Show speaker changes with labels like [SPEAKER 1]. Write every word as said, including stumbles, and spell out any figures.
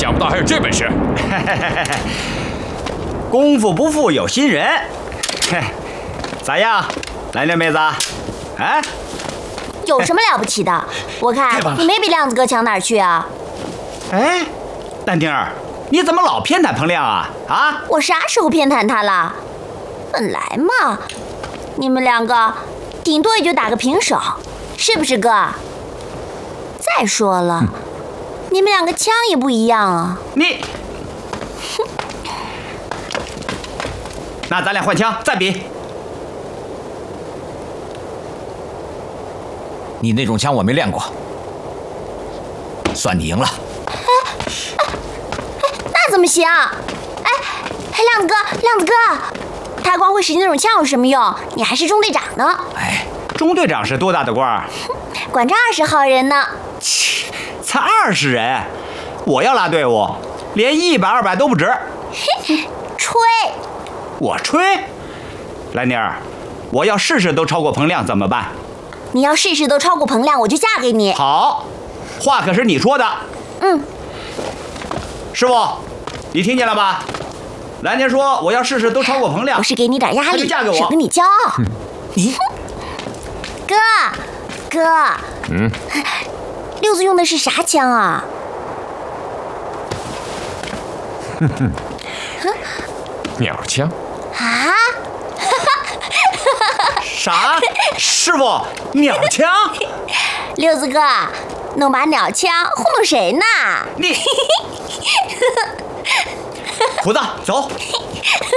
[SPEAKER 1] 想不到还有这本事。
[SPEAKER 2] 功夫不负有心人。咋样，蓝莲妹子？啊？
[SPEAKER 3] 有什么了不起的？我看你没比亮子哥强哪儿去啊？
[SPEAKER 2] 哎，丹丁儿，你怎么老偏袒彭亮啊？啊？
[SPEAKER 3] 我啥时候偏袒他了？本来嘛，你们两个顶多也就打个平手，是不是哥？再说了，嗯、你们两个枪也不一样啊。
[SPEAKER 2] 你，那咱俩换枪再比。
[SPEAKER 1] 你那种枪我没练过，算你赢了。
[SPEAKER 3] 哎哎哎，那怎么行？哎哎，亮子哥，亮子哥，他光会使劲那种枪有什么用？你还是中队长呢。
[SPEAKER 2] 哎，中队长是多大的官儿？
[SPEAKER 3] 管着二十号人呢。
[SPEAKER 2] 切，才二十人，我要拉队伍，连一百二百都不止。
[SPEAKER 3] 嘿，吹！
[SPEAKER 2] 我吹？兰妮儿，我要事事都超过彭亮怎么办？
[SPEAKER 3] 你要事事都超过彭亮，我就嫁给你。
[SPEAKER 2] 好，话可是你说的。
[SPEAKER 3] 嗯。
[SPEAKER 2] 师傅，你听见了吧？兰妮说我要事事都超过彭亮。
[SPEAKER 3] 我是给你点压力，
[SPEAKER 2] 嫁给我，
[SPEAKER 3] 省得你骄傲。
[SPEAKER 1] 嗯、你，
[SPEAKER 3] 哥，哥，
[SPEAKER 1] 嗯，
[SPEAKER 3] 六子用的是啥枪啊？
[SPEAKER 1] 哼哼，鸟枪。
[SPEAKER 3] 啊？
[SPEAKER 2] 啥？师傅，鸟枪？
[SPEAKER 3] 六子哥，弄把鸟枪糊弄谁呢？
[SPEAKER 2] 你，虎子，走。